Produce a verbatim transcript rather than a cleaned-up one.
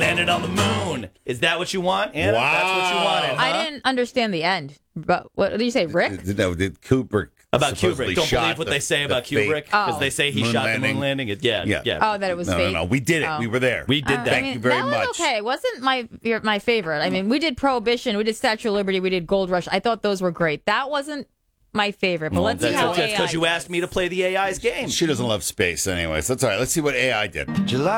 landed on the moon. Is that what you want, Anna? Wow. That's what you wanted, huh? I didn't understand the end. But what did you say, Rick? No, did Kubrick About supposedly Kubrick. Don't shot believe what the- they say the about fake Kubrick because Oh. they say he moon shot landing? the moon landing. It- Yeah, Yeah. yeah. Oh, that it was no, fake. no, no. We did it. Oh. We were there. We did Uh, that. I Thank mean, you very that was much. okay. It wasn't my your- my favorite. I mean, we did Prohibition, we did Statue of Liberty, we did Gold Rush. I thought those were great. That wasn't my favorite. But Well, let's see that's how A I because you does. asked me to play the A I's game. She doesn't love space anyways. That's all right. Let's see what A I did. July